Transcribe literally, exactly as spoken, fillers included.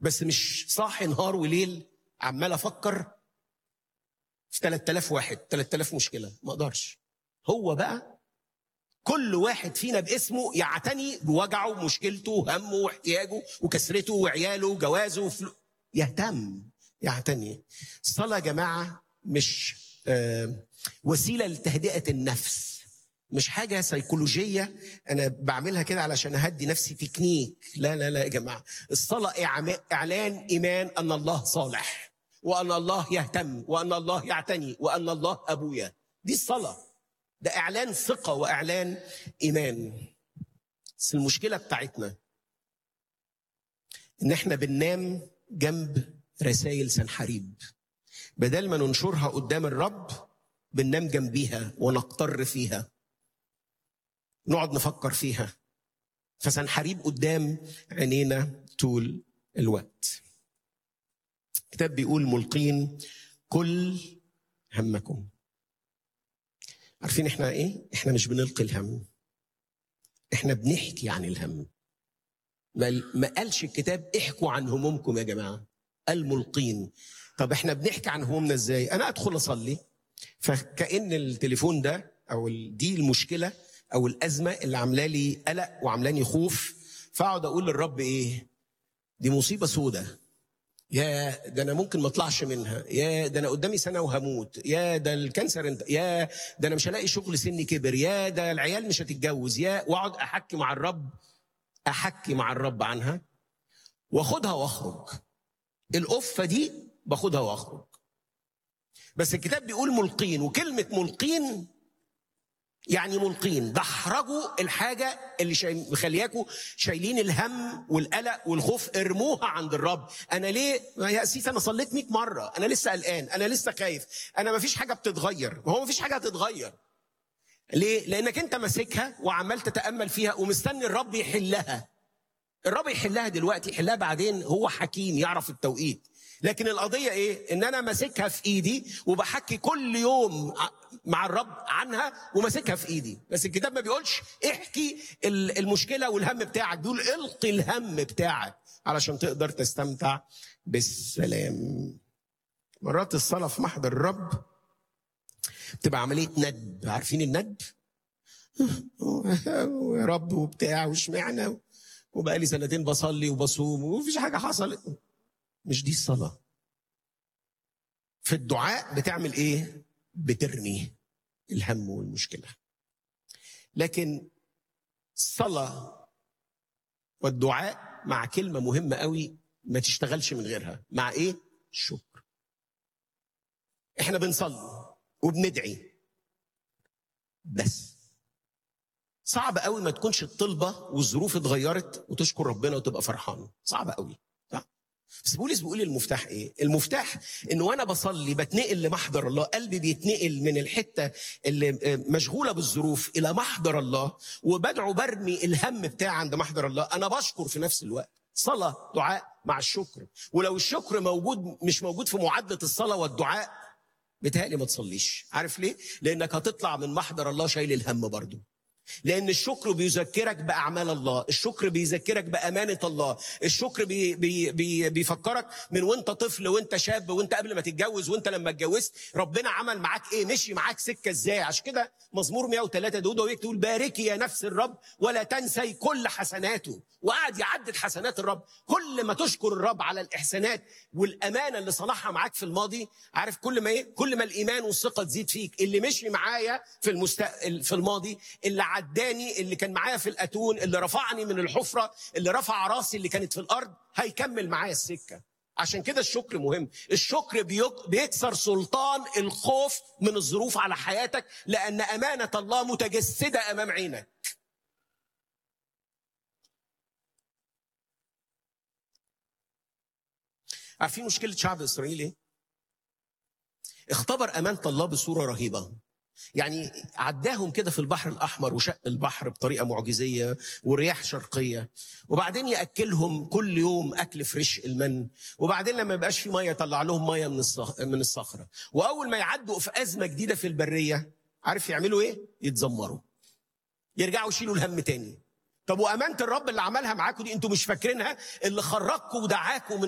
بس مش صاحي نهار وليل عمال افكر في ثلاثة آلاف واحد ثلاثة آلاف مشكله، ما اقدرش. هو بقى كل واحد فينا باسمه يعتني بوجعه ومشكلته وهمه واحتياجه وكسرته وعياله وجوازه وفلو... يهتم يعتني. الصلاة يا جماعة مش آه وسيلة لتهدئة النفس، مش حاجة سيكولوجية أنا بعملها كده علشان أهدي نفسي، تكنيك. لا لا لا يا جماعة، الصلاة إعلان إيمان أن الله صالح، وأن الله يهتم، وأن الله يعتني، وأن الله أبويا. دي الصلاة، ده إعلان ثقة وإعلان إيمان. بس المشكلة بتاعتنا إن إحنا بننام جنب رسائل سنحريب، بدل ما ننشرها قدام الرب بننام جنبيها ونقتر فيها، نقعد نفكر فيها، فسنحريب قدام عينينا طول الوقت. الكتاب بيقول ملقين كل همكم. عارفين احنا ايه؟ احنا مش بنلقي الهم، احنا بنحكي عن الهم. ما قالش الكتاب احكوا عن همومكم يا جماعة، قال ملقين. طب احنا بنحكي عن همومنا ازاي؟ انا ادخل اصلي فكأن التليفون ده او دي المشكلة او الازمة اللي عامله لي قلق وعاملاني خوف، فاقعد اقول للرب ايه؟ دي مصيبة سودة، يا ده انا ممكن ما اطلعش منها، يا ده انا قدامي سنه وهموت، يا ده الكانسر انت، يا ده انا مش هلاقي شغل، سني كبر، يا ده العيال مش هتتجوز، يا واقعد احكي مع الرب احكي مع الرب عنها واخدها واخرج. القفه دي باخدها واخرج. بس الكتاب بيقول ملقين، وكلمه ملقين يعني ملقين دحرجوا الحاجة اللي شاي... مخلياكوا شايلين الهم والقلق والخوف، ارموها عند الرب. أنا ليه يا أسيس أنا صليت مئة مرة، أنا لسه قلقان، أنا لسه خايف، أنا مفيش حاجة بتتغير. ما هو مفيش حاجة هتتغير ليه؟ لأنك أنت ماسكها وعمال تتأمل فيها ومستني الرب يحلها. الرب يحلها دلوقتي، يحلها بعدين، هو حكيم يعرف التوقيت. لكن القضية ايه؟ ان انا ماسكها في ايدي وبحكي كل يوم مع الرب عنها وماسكها في ايدي. بس الكتاب ما بيقولش احكي المشكلة والهم بتاعك، بيقول القي الهم بتاعك علشان تقدر تستمتع بالسلام. مرات الصلاة في محضر الرب بتبقى عملية ندب. عارفين الندب؟ يا رب وبتاع واشمعنى وبقى لي سنتين بصلي وبصوم ومفيش حاجة حصلت. مش دي الصلاة. في الدعاء بتعمل ايه؟ بترمي الهم والمشكلة. لكن الصلاة والدعاء مع كلمة مهمة قوي ما تشتغلش من غيرها، مع ايه؟ الشكر. احنا بنصلي وبندعي، بس صعب قوي ما تكونش الطلبة والظروف اتغيرت وتشكر ربنا وتبقى فرحان. صعب قوي. بس بولس بيقول المفتاح ايه؟ المفتاح انه وانا بصلي بتنقل لمحضر الله، قلبي بيتنقل من الحته اللي مشغوله بالظروف الى محضر الله، وبدعو برمي الهم بتاعي عند محضر الله. انا بشكر في نفس الوقت. صلاه دعاء مع الشكر. ولو الشكر موجود مش موجود في معادله الصلاه والدعاء، بتهيألي ما تصليش. عارف ليه؟ لانك هتطلع من محضر الله شايل الهم برضو. لأن الشكر بيذكرك بأعمال الله، الشكر بيذكرك بأمانة الله، الشكر بي بي بي بيفكرك من وانت طفل وانت شاب وانت قبل ما تتجوز وانت لما اتجوزت ربنا عمل معاك ايه، مشي معاك سكة ازاي. عشان كده مزمور مئة وثلاثة داود ويكتب باركي يا نفس الرب ولا تنسي كل حسناته. وقعد يعدد حسنات الرب. كل ما تشكر الرب على الإحسانات والأمانة اللي صنعها معاك في الماضي، عارف كل ما ايه؟ كل ما الإيمان والثقة تزيد فيك. اللي مشي معايا في المستقبل في الماضي، اللي عداني، اللي كان معايا في الأتون، اللي رفعني من الحفرة، اللي رفع راسي اللي كانت في الأرض، هيكمل معايا السكة. عشان كده الشكر مهم. الشكر بيكسر سلطان الخوف من الظروف على حياتك، لأن أمانة الله متجسدة أمام عينك. عارفين مشكلة شعب إسرائيل ايه؟ اختبر أمانة الله بصورة رهيبة. يعني عداهم كده في البحر الأحمر وشق البحر بطريقة معجزية ورياح شرقية، وبعدين يأكلهم كل يوم أكل فريش المن، وبعدين لما يبقاش في مية يطلع لهم مية من الصخرة. وأول ما يعدوا في أزمة جديدة في البرية، عارف يعملوا إيه؟ يتذمروا، يرجعوا يشيلوا الهم تاني. طب وأمانة الرب اللي عملها معاكم دي انتوا مش فاكرينها؟ اللي خرجكم ودعاكم من